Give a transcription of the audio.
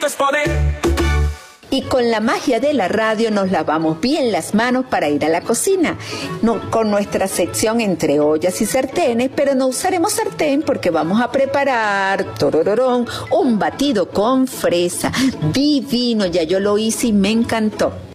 Es poder. Y con la magia de la radio nos lavamos bien las manos para ir a la cocina, con nuestra sección entre ollas y sartenes, pero no usaremos sartén porque vamos a preparar un batido con fresa divino. Ya yo lo hice y me encantó.